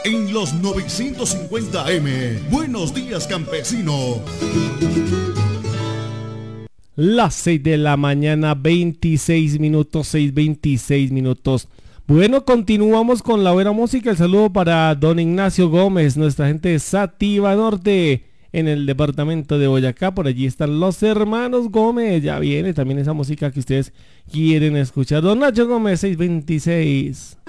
en los 950M. Buenos días, campesino. Las 6 de la mañana, 26 minutos, 6:26 minutos. Bueno, continuamos con la buena música. El saludo para don Ignacio Gómez, nuestra gente de Sativa Norte, en el departamento de Boyacá. Por allí están los hermanos Gómez. Ya viene también esa música que ustedes quieren escuchar. Don Nacho Gómez, 6:26.